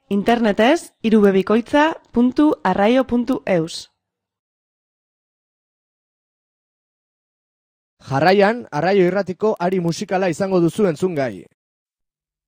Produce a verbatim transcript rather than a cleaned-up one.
Internetez irubebikoitza puntu arraio puntu eus. Jarraian, Arraio Irratiko ari musikala izango duzu entzungai.